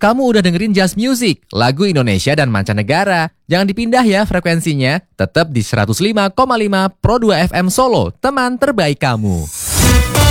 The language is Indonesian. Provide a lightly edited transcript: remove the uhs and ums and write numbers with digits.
kamu udah dengerin Just Music, lagu Indonesia dan mancanegara. Jangan dipindah ya frekuensinya, tetap di 105,5 Pro 2 FM Solo, teman terbaik kamu.